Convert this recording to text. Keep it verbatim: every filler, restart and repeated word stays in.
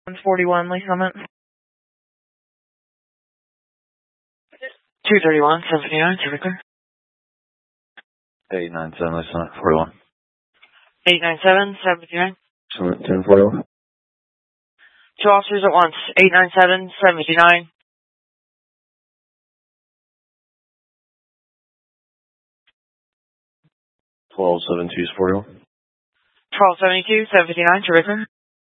one forty-one, Lee Summit. two thirty-one, seven fifty-nine, typically. eight nine seven, Lee Summit, forty-one. eight nine seven, seven fifty-nine. Summit, ten forty-one. Two officers at once. eight nine seven, seven fifty-nine. twelve seventy-two, forty-one. twelve seventy-two, seven fifty-nine, terrific.